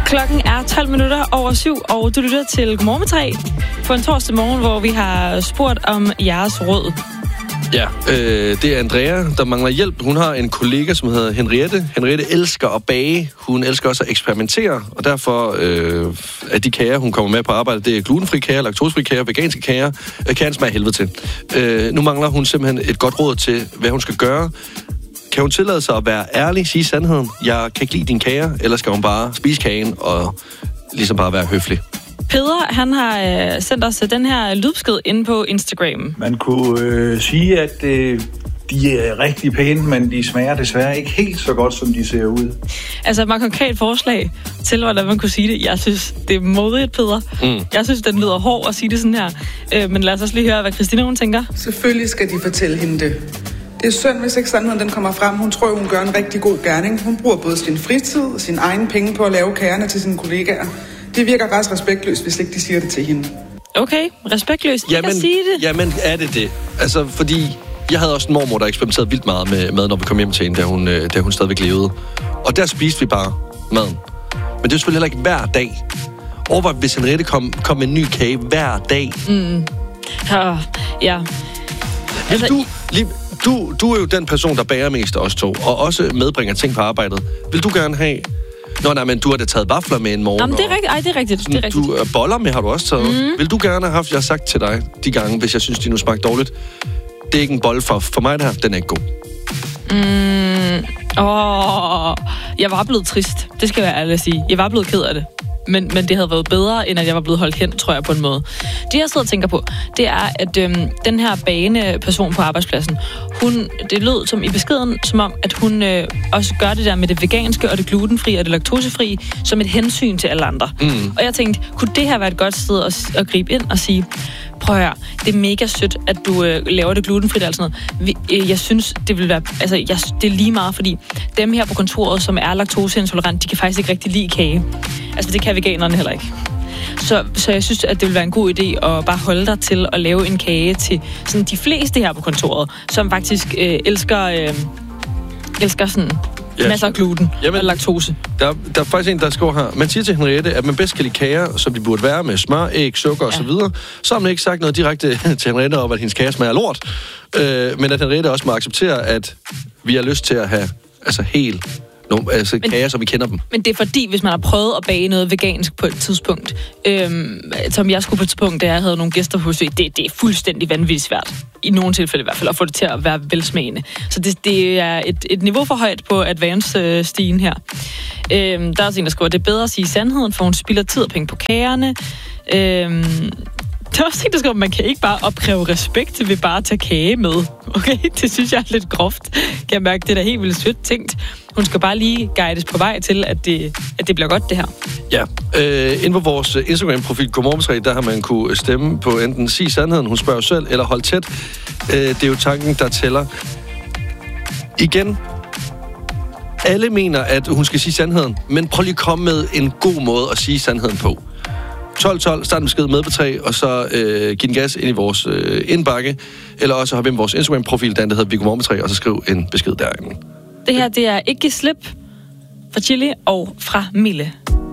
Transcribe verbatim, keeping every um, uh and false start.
Klokken er tolv minutter over syv, og du lytter til Godmorgen med tre på en torsdag morgen, hvor vi har spurgt om jeres råd. Ja, øh, det er Andrea, der mangler hjælp. Hun har en kollega, som hedder Henriette. Henriette elsker at bage. Hun elsker også at eksperimentere, og derfor øh, er de kager, hun kommer med på arbejde, det er glutenfri kager, laktosefri kager, veganske kager. Øh, kagen smager helvede til. Øh, nu mangler hun simpelthen et godt råd til, hvad hun skal gøre. Kan hun tillade sig at være ærlig, sige sandheden? Jeg kan ikke lide dine kager, eller skal hun bare spise kagen og ligesom bare være høflig? Peder, han har øh, sendt os den her lydbesked inde på Instagram. Man kunne øh, sige, at øh, de er rigtig pæne, men de smager desværre ikke helt så godt, som de ser ud. Altså et meget konkret forslag til, hvordan man kunne sige det. Jeg synes, det er modigt, Peder. Mm. Jeg synes, den lyder hård at sige det sådan her. Øh, men lad os også lige høre, hvad Christina hun tænker. Selvfølgelig skal de fortælle hende det. Det er synd, hvis ikke sandheden den kommer frem. Hun tror, hun gør en rigtig god gerning. Hun bruger både sin fritid og sin egen penge på at lave kagerne til sine kollegaer. Det virker ret respektløst, hvis ikke de siger det til hende. Okay, respektløst. Jeg kan sige det. Jamen, er det det? Altså, fordi jeg havde også en mormor, der eksperimenterede vildt meget med mad, når vi kom hjem til hende, da hun, da hun stadigvæk levede. Og der spiste vi bare maden. Men det er selvfølgelig heller ikke hver dag. Overvej, hvis Henriette kom, kom med en ny kage hver dag. Mm. Uh, ja. Altså, du, lige, du, du er jo den person, der bager mest af os to, og også medbringer ting på arbejdet. Vil du gerne have... Nå, nej, men du har da taget vafler med en morgen. Jamen, det er rigtigt. Ej, det er rigtigt. Det er rigtigt. Du, boller med har du også taget. Mm. Vil du gerne have haft, jeg har sagt til dig de gange, hvis jeg synes, de nu smagte dårligt. Det er ikke en bolle for, for mig, det her. Den er ikke god. Mm. Åh, jeg var blevet trist. Det skal jeg være ærlig at sige. Jeg var blevet ked af det. Men, men det havde været bedre, end at jeg var blevet holdt hen, tror jeg, på en måde. Det, jeg sidder og tænker på, det er, at øhm, den her bagende person på arbejdspladsen, hun, det lød som i beskeden, som om, at hun øh, også gør det der med det veganske og det glutenfri og det laktosefri som et hensyn til alle andre. Mm. Og jeg tænkte, kunne det her være et godt sted at, at gribe ind og sige, prøv at høre, det er mega sødt, at du øh, laver det glutenfrit og sådan noget. Vi, øh, jeg synes, det vil være, altså, jeg, det er lige meget, fordi dem her på kontoret, som er laktoseintolerant, de kan faktisk ikke rigtig lide kage. Altså, det kan veganerne heller ikke. Så, så jeg synes, at det vil være en god idé at bare holde dig til at lave en kage til sådan de fleste her på kontoret, som faktisk øh, elsker, øh, elsker sådan yes. masser af gluten Jamen, og laktose. Der, der er faktisk en, der skriver her. Man siger til Henriette, at man bedst kan lide kager, som de burde være med smør, æg, sukker ja. osv. Så har man ikke sagt noget direkte til Henriette om, at hendes kager smager lort. Øh, men at Henriette også må acceptere, at vi har lyst til at have altså helt... Nogle, altså men, kager, som vi kender dem. Men det er fordi, hvis man har prøvet at bage noget vegansk på et tidspunkt, øhm, som jeg skulle på et tidspunkt, da jeg havde nogle gæster på besøg, det, det er fuldstændig vanvittigt svært. I nogle tilfælde i hvert fald, at få det til at være velsmagende. Så det, det er et, et niveau for højt på advanced-stigen her. Øhm, der er også en, der skriver, at det er bedre at sige sandheden, for hun spilder tid og penge på kagerne. Øhm, Der er også ting, der skriver, at man kan ikke bare opkræve respekt ved bare at tage kage med. Okay, det synes jeg er lidt groft. Kan jeg mærke, det er da helt vildt sødt tænkt. Hun skal bare lige guides på vej til, at det, at det bliver godt, det her. Ja, øh, inde på vores Instagram-profil, Godmorgen, der har man kunne stemme på enten sig sandheden, hun spørger selv, eller hold tæt. Øh, det er jo tanken, der tæller. Igen, alle mener, at hun skal sige sandheden, men prøv lige at komme med en god måde at sige sandheden på. tolv tolv, start en besked med på tre, og så øh, giv den gas ind i vores øh, indbakke, eller også hoppe ind i vores Instagram-profil, der hedder Godmorgen med tre, og så skriv en besked derinde. Det her, det er Ikke Slip fra Chili og fra Mille.